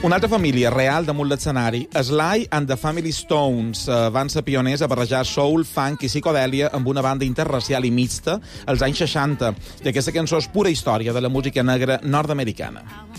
Una altra família real damunt l'escenari, Sly and the Family Stones, van ser pioners a barrejar soul, funk i psicodèlia amb una banda interracial i mixta als anys 60. I aquesta cançó és pura història de la música negra nord-americana.